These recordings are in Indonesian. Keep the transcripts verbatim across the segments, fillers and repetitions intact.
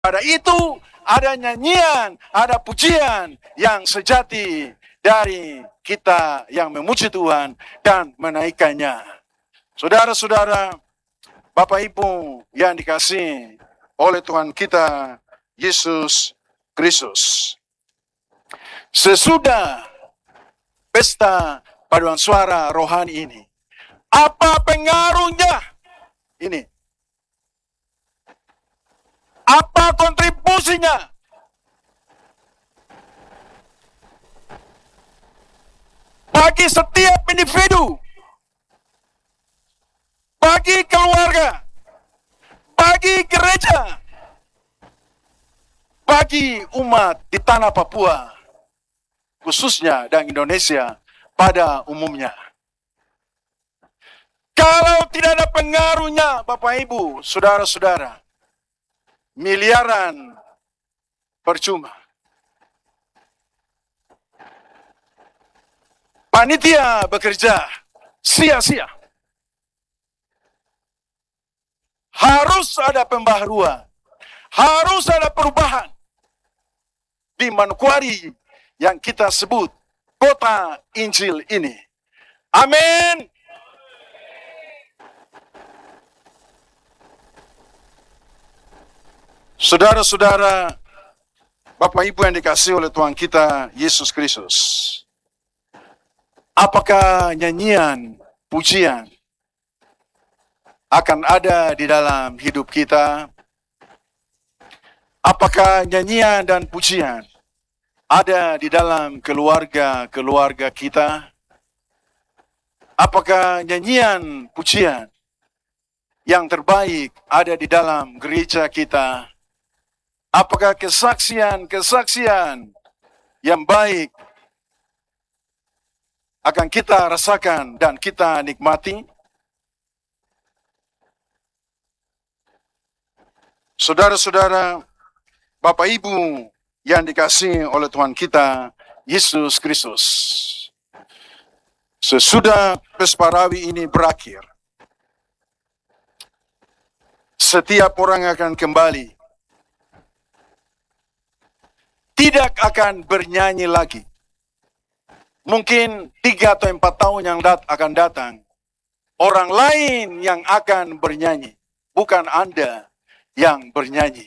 Pada itu ada nyanyian, ada pujian yang sejati dari kita yang memuji Tuhan dan menaikkannya. Saudara-saudara, Bapak Ibu yang dikasihi oleh Tuhan kita Yesus Kristus. Sesudah pesta paduan suara rohani ini, apa pengaruhnya ini? Apa kontribusinya? Bagi setiap individu, bagi keluarga, bagi gereja, bagi umat di tanah Papua, khususnya dan Indonesia pada umumnya. Kalau tidak ada pengaruhnya, Bapak Ibu, saudara-saudara, miliaran percuma. Panitia bekerja sia-sia. Harus ada pembaharuan, harus ada perubahan di Manokwari yang kita sebut kota Injil ini. Amin. Saudara-saudara, Bapak Ibu yang dikasihi oleh Tuhan kita Yesus Kristus, apakah nyanyian, pujian akan ada di dalam hidup kita? Apakah nyanyian dan pujian ada di dalam keluarga-keluarga kita? Apakah nyanyian, pujian yang terbaik ada di dalam gereja kita? Apakah kesaksian-kesaksian yang baik akan kita rasakan dan kita nikmati? Saudara-saudara, Bapak Ibu yang dikasihi oleh Tuhan kita Yesus Kristus, sesudah Pesparawi ini berakhir, setiap orang akan kembali, tidak akan bernyanyi lagi. Mungkin tiga atau empat tahun yang dat akan datang, orang lain yang akan bernyanyi, bukan Anda yang bernyanyi.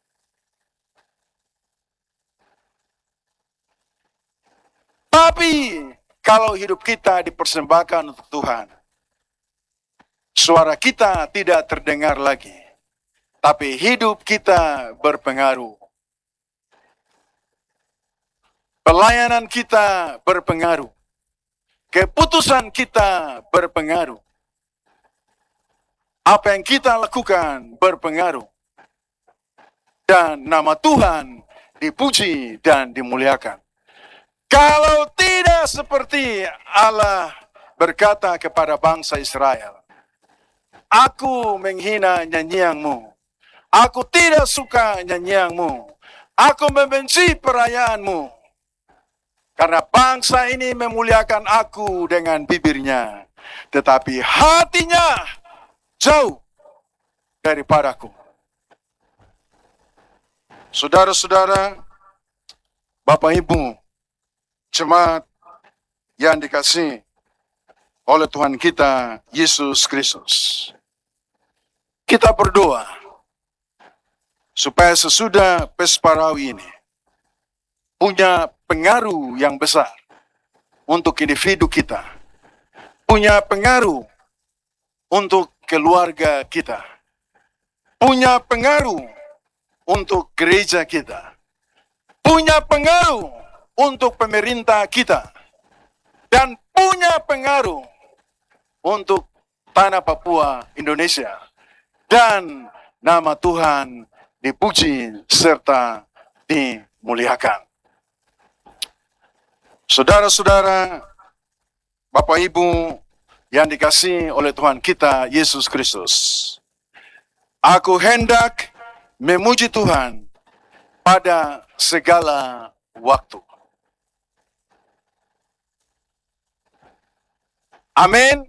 Tapi kalau hidup kita dipersembahkan untuk Tuhan, suara kita tidak terdengar lagi, tapi hidup kita berpengaruh. Pelayanan kita berpengaruh. Keputusan kita berpengaruh. Apa yang kita lakukan berpengaruh. Dan nama Tuhan dipuji dan dimuliakan. Kalau tidak seperti Allah berkata kepada bangsa Israel, aku menghina nyanyianmu. Aku tidak suka nyanyianmu. Aku membenci perayaanmu. Karena bangsa ini memuliakan aku dengan bibirnya, tetapi hatinya jauh daripadaku. Saudara-saudara, Bapak Ibu, jemaat yang dikasihi oleh Tuhan kita Yesus Kristus, kita berdoa supaya sesudah Pesparawi ini punya pengaruh yang besar untuk individu kita, punya pengaruh untuk keluarga kita, punya pengaruh untuk gereja kita, punya pengaruh untuk pemerintah kita, dan punya pengaruh untuk tanah Papua Indonesia, dan nama Tuhan dipuji serta dimuliakan. Saudara-saudara, Bapak Ibu yang dikasihi oleh Tuhan kita Yesus Kristus, aku hendak memuji Tuhan pada segala waktu. Amin.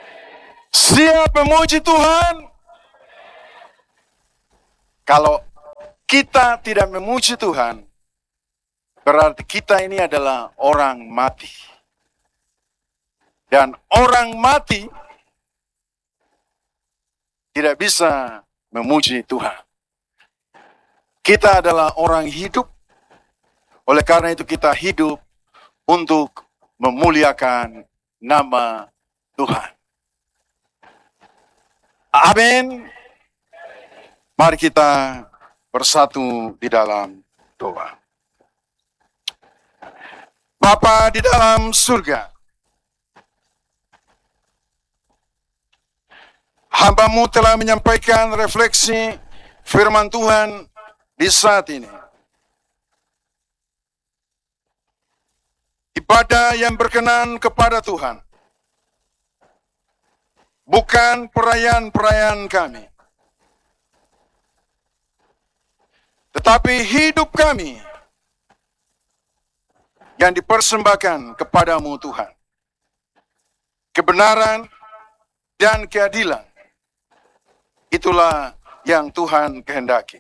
Siap memuji Tuhan? Kalau kita tidak memuji Tuhan, berarti kita ini adalah orang mati. Dan orang mati tidak bisa memuji Tuhan. Kita adalah orang hidup, oleh karena itu kita hidup untuk memuliakan nama Tuhan. Amin. Mari kita bersatu di dalam doa. Bapa di dalam surga, hamba-Mu telah menyampaikan refleksi firman Tuhan di saat ini. Ibadah yang berkenan kepada Tuhan, bukan perayaan-perayaan kami, tetapi hidup kami yang dipersembahkan kepadamu Tuhan. Kebenaran dan keadilan, itulah yang Tuhan kehendaki.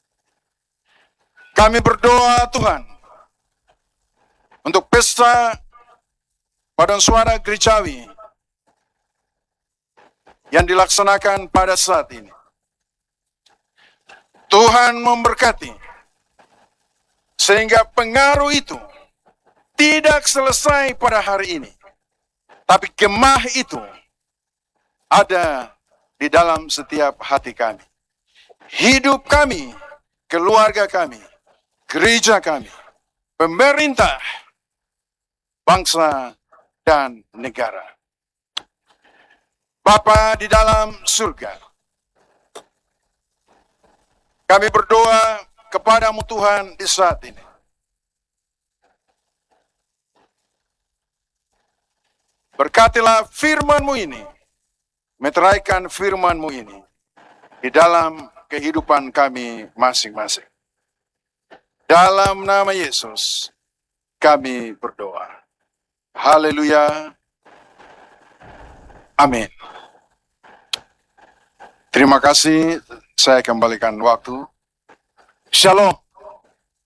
Kami berdoa Tuhan, untuk pesta paduan suara gerejawi yang dilaksanakan pada saat ini. Tuhan memberkati, sehingga pengaruh itu tidak selesai pada hari ini, tapi kemah itu ada di dalam setiap hati kami. Hidup kami, keluarga kami, gereja kami, pemerintah, bangsa, dan negara. Bapa di dalam surga, kami berdoa kepadamu Tuhan di saat ini. Berkatilah firman-Mu ini, meteraikan firman-Mu ini di dalam kehidupan kami masing-masing. Dalam nama Yesus, kami berdoa. Haleluya. Amin. Terima kasih, saya kembalikan waktu. Shalom.